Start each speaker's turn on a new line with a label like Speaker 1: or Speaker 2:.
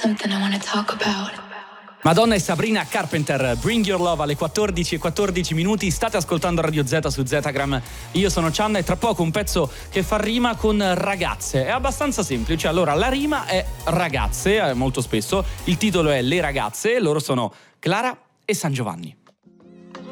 Speaker 1: something I wanna talk about.
Speaker 2: Madonna e Sabrina Carpenter, Bring Your Love alle 14:14 minuti. State ascoltando Radio Z su Zetagram. Io sono Cianna e tra poco un pezzo che fa rima con ragazze. È abbastanza semplice. Allora, la rima è ragazze, molto spesso. Il titolo è Le ragazze. Loro sono Clara e San Giovanni.